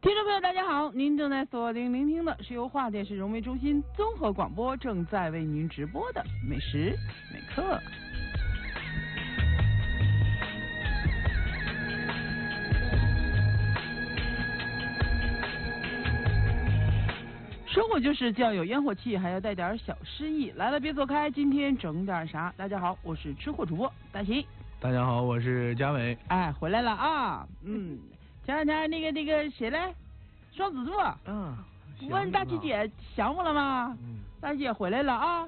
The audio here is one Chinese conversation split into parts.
听众朋友，大家好，您正在锁定聆听的是由华电市融媒中心综合广播正在为您直播的美食美课。生活就是既要有烟火气，还要带点小诗意。来了别走开，今天整点啥？大家好，我是吃货主播大齐。 大家好，我是嘉伟。 哎，回来了啊！前两天那个谁来？双子座。问大齐姐想我了吗？大齐姐回来了啊！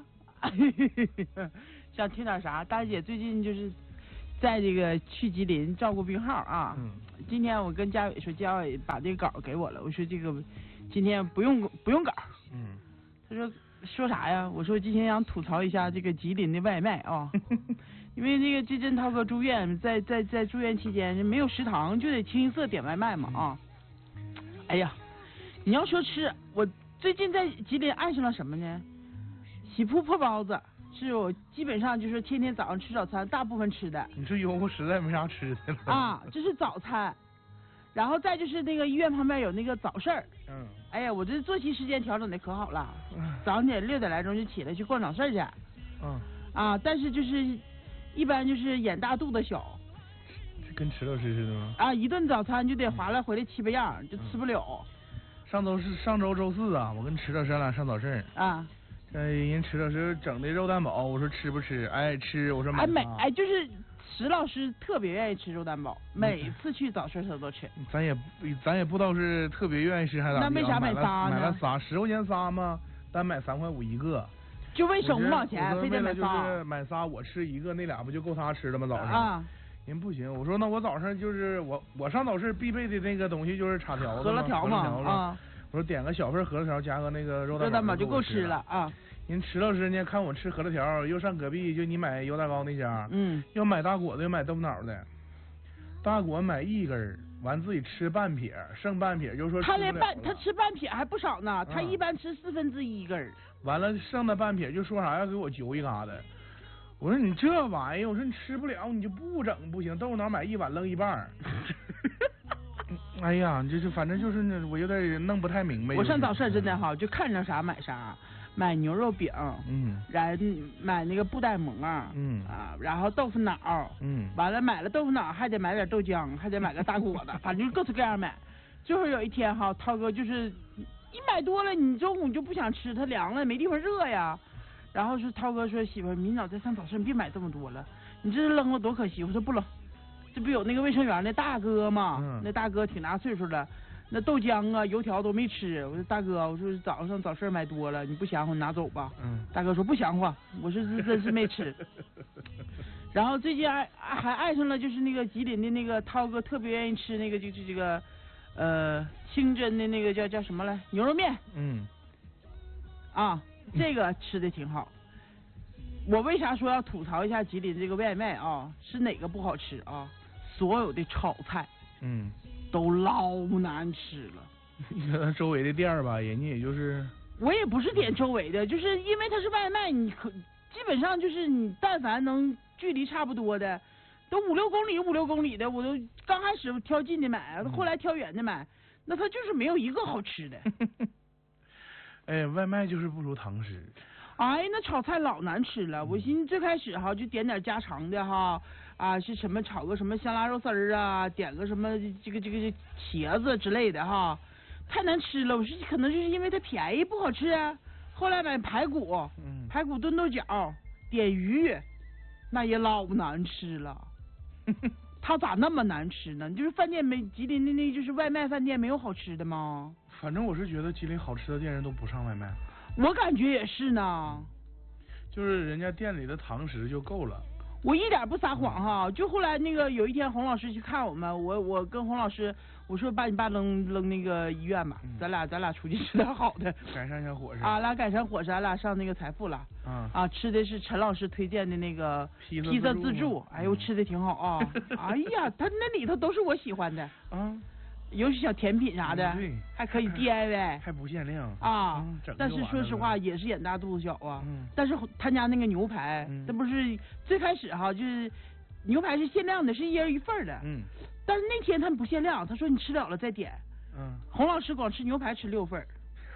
想听点啥？大齐姐最近就是在这个去吉林照顾病号啊。今天我跟嘉伟说，嘉伟把这个稿给我了，我说这个今天不用稿。他说啥呀？我说今天想吐槽一下这个吉林的外卖啊。因为这个这阵涛哥住院，在住院期间没有食堂，就得清一色点外卖嘛啊。哎呀，你要说吃，我最近在吉林爱上了什么呢？喜铺破包子是我基本上就是天天早上吃早餐，大部分吃的。 你说有实在没啥吃的了啊，这是早餐，然后再就是那个医院旁边有那个早市儿。哎呀，我这作息时间调整的可好了，早上点6点来钟就起来去逛早市去。但是就是一般就是眼大肚子小。 这跟吃了似的吗？ 啊，一顿早餐就得划拉回来7、8样，就吃不了。 上周周四啊，我跟吃了咱俩上早市啊。人吃了是整的肉蛋堡，我说吃不吃？哎，吃，我说买。 就是石老师特别愿意吃肉蛋堡，每次去早市他都吃。 咱也不知道是特别愿意吃还是咋的。 那为啥买仨呢？ 买了仨，10块钱仨吗？单买3块5一个。 就为省5毛钱，非得买仨。 就是买仨，我吃一个，那俩不就够他吃了吗？早上。人不行，我说那我早上就是我上早市必备的那个东西就是叉条子、 饸饹条嘛我说点个小份饸饹条加个那个肉蛋堡就够吃了啊。 人吃老师呢看我吃饸饹条，又上隔壁就你买油炸糕那家，又买大果子又买豆腐脑的，大果买1根，完自己吃半撇，剩半撇就说他吃半撇还不少呢，他一般吃1/4根。 完了剩的半撇就说啥要给我揪一疙瘩。我说你这玩意儿，我说你吃不了你就不整不行，豆腐脑买1碗扔1半。哎呀，就是反正就是那我有点弄不太明白。 我上早市真的哈，就看着啥买啥，买牛肉饼，然后买那个布袋馍，然后豆腐脑，完了买了豆腐脑还得买点豆浆，还得买个大果子，反正各式各样买。最后有一天哈，涛哥就是你买多了，你中午就不想吃，它凉了没地方热呀。然后说涛哥说媳妇儿，明早再上早市，你别买这么多了，你这扔了多可惜。我说不扔，这不有那个卫生员那大哥吗？那大哥挺大岁数了，那豆浆啊油条都没吃。我说大哥，我说早上上早市买多了，你不香乎你拿走吧。大哥说不香乎，我说这真是没吃。然后最近还爱上了就是那个吉林的那个涛哥特别愿意吃那个就是这个清真的那个叫什么来牛肉面。这个吃的挺好。我为啥说要吐槽一下吉林这个外卖啊？是哪个不好吃啊？所有的炒菜，都老难吃了。 周围的店吧，人家也就是。 我也不是点周围的，就是因为它是外卖，你基本上就是你但凡能距离差不多的，都5、6公里的，我都刚开始挑近的买，后来挑远的买，那它就是没有一个好吃的。 哎，外卖就是不如堂食。 哎，那炒菜老难吃了。我寻思最开始哈就点点家常的哈，是什么炒个什么香辣肉丝儿啊，点个什么这个茄子之类的哈，太难吃了。我说可能就是因为它便宜不好吃啊。后来买排骨，排骨炖豆角，点鱼，那也老难吃了。它咋那么难吃呢？就是饭店吉林的那就是外卖饭店没有好吃的吗？ 反正我是觉得吉林好吃的店人都不上外卖。 我感觉也是呢。 就是人家店里的堂食就够了。 我一点不撒谎哈，就后来那个有一天洪老师去看我们，我跟洪老师我说把你爸扔那个医院吧，咱俩出去吃点好的， 改善一下伙食啊，改善伙食，咱俩上那个财富了，吃的是陈老师推荐的那个披萨自助，哎呦吃的挺好啊，哎呀，他那里头都是我喜欢的尤其小甜品啥的，还可以 DIY， 还不限量但是说实话也是眼大肚子小啊。但是他家那个牛排，这不是最开始哈，就是牛排是限量的，是1人1份的。但是那天他们不限量，他说你吃了再点。 洪老师光吃牛排吃6份。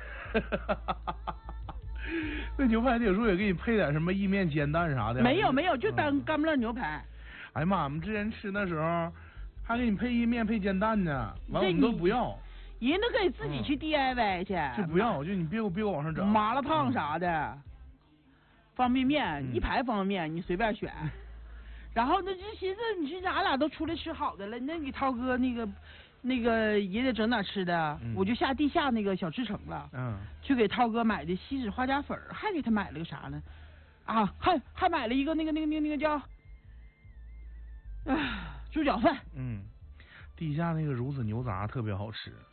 那牛排有时候也给你配点什么意面、煎蛋啥的。 没有，就单干不乐牛排。 哎呀妈，我们之前吃那时候还给你配意面、配煎蛋呢，完我们都不要。 人都可以自己去 DIY 去。 就不要，就你别给我往上整。 麻辣烫啥的，方便面一排方便面你随便选。然后那就寻思，你说俺俩都出来吃好的了，那给涛哥那个也得整点吃的，我就下地下那个小吃城了，去给涛哥买的锡纸花甲粉，还给他买了个啥呢？啊，还买了一个那个叫猪脚饭。 地下那个孺子牛杂特别好吃。